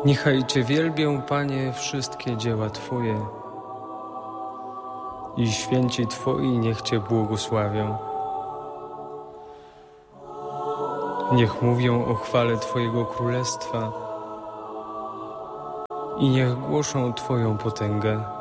Niechaj Cię wielbią, Panie, wszystkie dzieła Twoje i święci Twoi niech Cię błogosławią. Niech mówią o chwale Twojego Królestwa i niech głoszą Twoją potęgę.